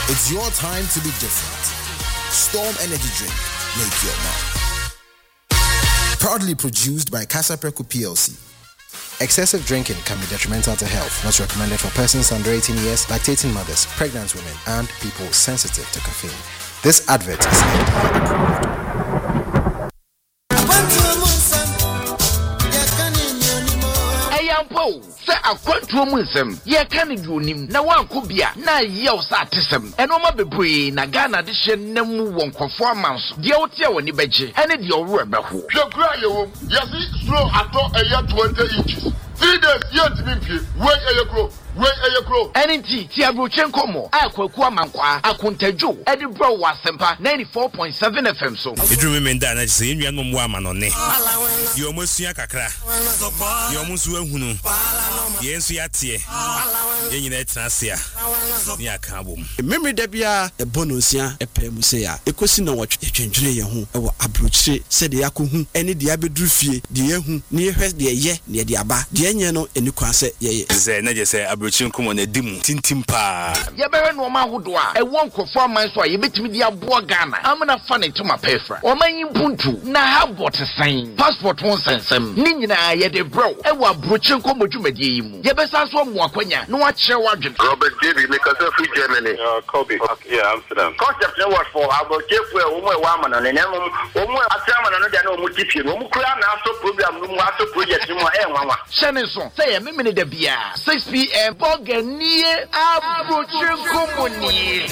It's your time to be different. Storm Energy Drink. Make your mark. Proudly produced by Casapreco PLC. Excessive drinking can be detrimental to health. Not recommended for persons under 18 years, lactating mothers, pregnant women, and people sensitive to caffeine. This advert is say akwantuo mu nsem ye ka ne duonim na wanko bia na ye o sa atesem eno ma bebre na Ghana de hye nam wonkofo amanso de wote a woni beje ene de owro ebeho hwekura ye wo yesi slow ato eye 20 inches 3 days yet be wey eyekro NNT ti abrochen komo akwaku amankwa akontajo edi bro wasempa 94.7 FM so edru me nda na se enua no mo ama no ne ye omosua kakra ye omusu ahunu ye ensu yatie ye nyina etrasia ni aka bom memre da bia e bonosia epa mu se ya ekosi na wotwe twentwene ye ho e wo abrochire se de yakohu ene de abedru fie de yehu ne yehwe de ye ne de aba de enye no eni kwa se ye ze na je se chinkumo na dimu tintimpa ye bere no ma hodo a e won krofo aman so a ye betimi di abo Ghana amana fa ne to ma pefra o man yimpuntu na habot sign passport won sensem ni nyina ye de bro e wa brochin ko modwumadie yi mu ye besa so mo akwanya no wa kire wadwen Robert David make us free Germany Kobe yeah Amsterdam concept what for about chefu e wo mo e wa amana ne nemu wo mo atiamana no dia na wo mo tipie wo mo kura na so program no mo aso project mo e nwanwa shene so say ye memene da bia 6 p.m. Boganie Abrochen Company.